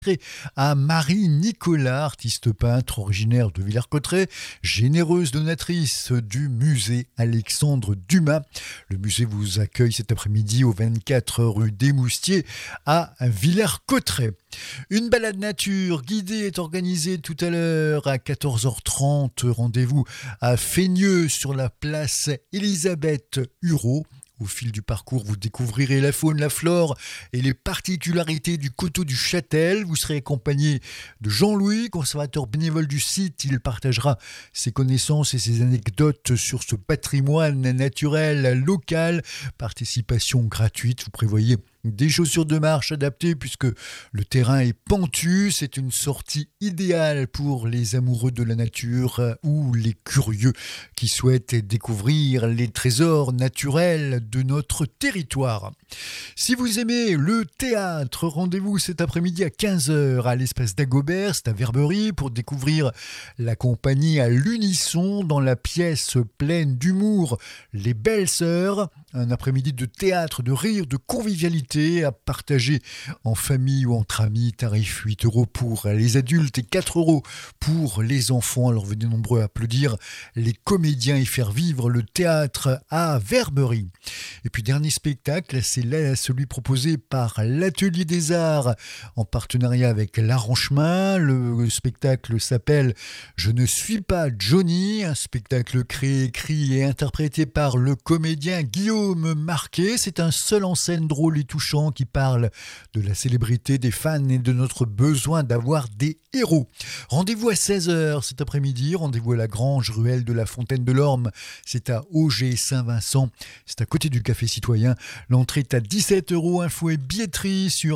à Marie Nicolas, artiste peintre originaire de Villers-Cotterêts, généreuse donatrice du musée Alexandre Dumas. Le musée vous accueille cet après-midi au 24 rue des Moustiers à Villers-Cotterêts. Une balade nature guidée est organisée tout à l'heure à 14h30. Rendez-vous à Feigneux sur la place Elisabeth Hureau. Au fil du parcours, vous découvrirez la faune, la flore et les particularités du coteau du Châtel. Vous serez accompagné de Jean-Louis, conservateur bénévole du site. Il partagera ses connaissances et ses anecdotes sur ce patrimoine naturel local. Participation gratuite, vous prévoyez des chaussures de marche adaptées puisque le terrain est pentu. C'est une sortie idéale pour les amoureux de la nature ou les curieux qui souhaitent découvrir les trésors naturels de notre territoire. Si vous aimez le théâtre, rendez-vous cet après-midi à 15h à l'espace d'Agobert, c'est à Verberie, pour découvrir la compagnie à l'unisson dans la pièce pleine d'humour Les Belles Sœurs. Un après-midi de théâtre, de rire, de convivialité à partager en famille ou entre amis. Tarif 8 € pour les adultes et 4 € pour les enfants. Alors venez nombreux à applaudir les comédiens et faire vivre le théâtre à Verberie. Et puis dernier spectacle, c'est là celui proposé par l'Atelier des Arts en partenariat avec l'Arranchemin. Le spectacle s'appelle « Je ne suis pas Johnny », un spectacle créé, écrit et interprété par le comédien Guillaume Marquet. C'est un seul en scène drôle et touchant qui parle de la célébrité des fans et de notre besoin d'avoir des héros. Rendez-vous à 16h cet après-midi, rendez-vous à la Grange Ruelle de la Fontaine de l'Orme, c'est à Auger-Saint-Vincent, c'est à côté du Café Citoyen. L'entrée est à 17 €, info et billetterie sur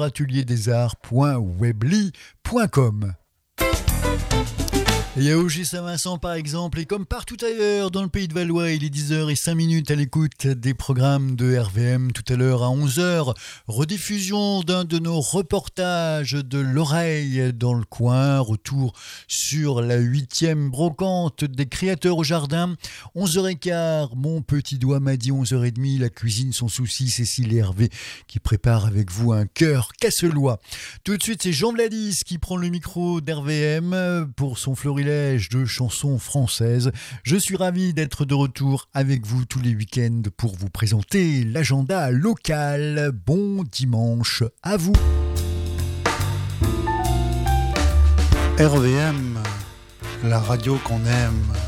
atelierDesArts.webly.com. Et à Auger-Saint-Vincent par exemple, et comme partout ailleurs dans le pays de Valois, il est 10h05 à l'écoute des programmes de RVM. Tout à l'heure à 11h, rediffusion d'un de nos reportages de l'oreille dans le coin, retour sur la 8e brocante des créateurs au jardin. 11h15, mon petit doigt m'a dit 11h30, la cuisine sans souci, Cécile et Hervé qui prépare avec vous un cœur casselois. Tout de suite, c'est Jean Vladis qui prend le micro d'RVM pour son florilège de chansons françaises. Je suis ravi d'être de retour avec vous tous les week-ends pour vous présenter l'agenda local. Bon dimanche à vous. RVM, la radio qu'on aime.